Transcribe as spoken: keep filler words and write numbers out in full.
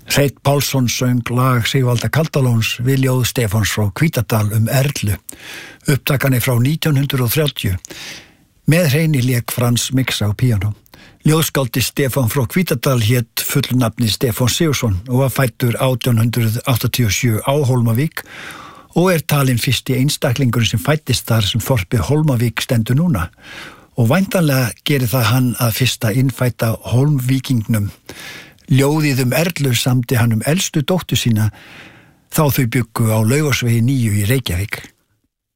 Hreinn Pálsson söng lag Sigvalda Kaldalóns við ljóð Stefáns frá Hvítadal um Erlu. Upptakan er frá nítján hundrað og þrjátíu. Með Hreini lék Frans Mixa á píanó. Ljóðskáldi Stefán frá Hvítadal hét fullu nafni Stefán Sigurðsson og var fæddur átján hundrað áttatíu og sjö á Hólmavík og er talinn fyrsti einstaklingurinn sem fæddist þar sem þorpið Hólmavík stendur núna. Og væntanlega gerir það hann að fyrsta innfædda Hólmvíkingnum. Ljóðið um Erlu samdi hann um elstu dóttur sína þá þau bjuggu á Laufásvegi níu í Reykjavík.